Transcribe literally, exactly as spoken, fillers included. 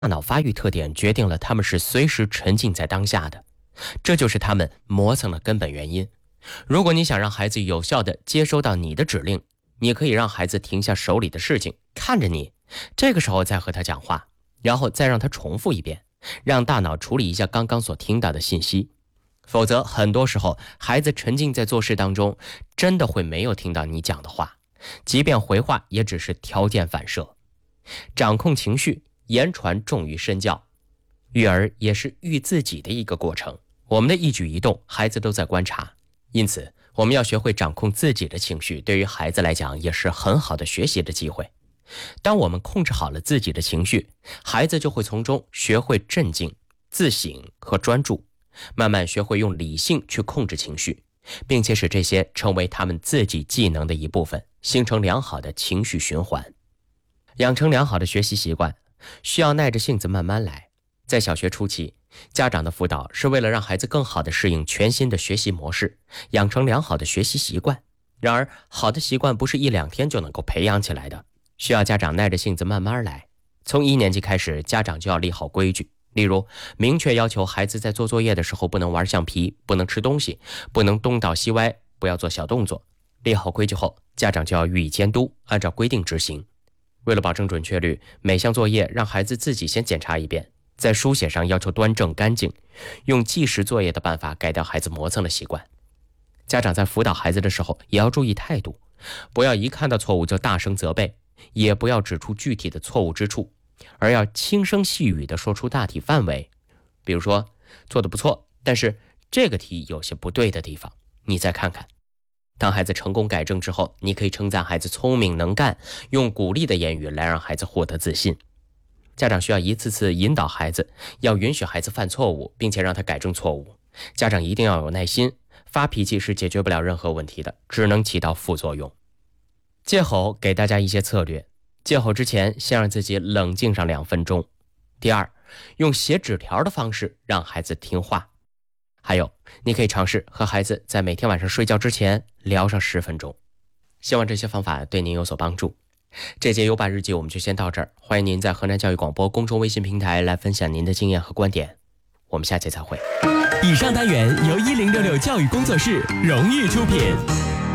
大脑发育特点决定了他们是随时沉浸在当下的，这就是他们磨蹭的根本原因。如果你想让孩子有效地接收到你的指令，你可以让孩子停下手里的事情，看着你，这个时候再和他讲话，然后再让他重复一遍，让大脑处理一下刚刚所听到的信息。否则很多时候孩子沉浸在做事当中，真的会没有听到你讲的话，即便回话也只是条件反射。掌控情绪，言传重于身教。育儿也是育自己的一个过程，我们的一举一动孩子都在观察，因此我们要学会掌控自己的情绪，对于孩子来讲也是很好的学习的机会。当我们控制好了自己的情绪，孩子就会从中学会镇静、自省和专注，慢慢学会用理性去控制情绪，并且使这些成为他们自己技能的一部分，形成良好的情绪循环。养成良好的学习习惯，需要耐着性子慢慢来。在小学初期，家长的辅导是为了让孩子更好地适应全新的学习模式，养成良好的学习习惯。然而，好的习惯不是一两天就能够培养起来的，需要家长耐着性子慢慢来。从一年级开始，家长就要立好规矩，例如明确要求孩子在做作业的时候不能玩橡皮，不能吃东西，不能东倒西歪，不要做小动作。立好规矩后，家长就要予以监督，按照规定执行。为了保证准确率，每项作业让孩子自己先检查一遍，在书写上要求端正干净，用计时作业的办法改掉孩子磨蹭的习惯。家长在辅导孩子的时候也要注意态度，不要一看到错误就大声责备，也不要指出具体的错误之处，而要轻声细语地说出大体范围。比如说，做得不错，但是这个题有些不对的地方，你再看看。当孩子成功改正之后，你可以称赞孩子聪明能干，用鼓励的言语来让孩子获得自信。家长需要一次次引导孩子，要允许孩子犯错误，并且让他改正错误。家长一定要有耐心，发脾气是解决不了任何问题的，只能起到副作用。戒吼给大家一些策略。戒吼之前，先让自己冷静上两分钟。第二，用写纸条的方式让孩子听话。还有，你可以尝试和孩子在每天晚上睡觉之前聊上十分钟。希望这些方法对您有所帮助。这节优爸日记我们就先到这儿，欢迎您在河南教育广播公众微信平台来分享您的经验和观点。我们下期再会。 以上单元由一零六六教育工作室荣誉出品。